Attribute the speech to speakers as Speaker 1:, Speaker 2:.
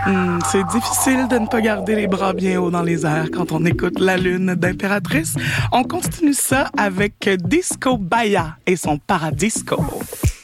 Speaker 1: C'est difficile de ne pas garder les bras bien hauts dans les airs quand on écoute La Lune d'Impératrice. On continue ça avec Disco Baya et son Paradisco.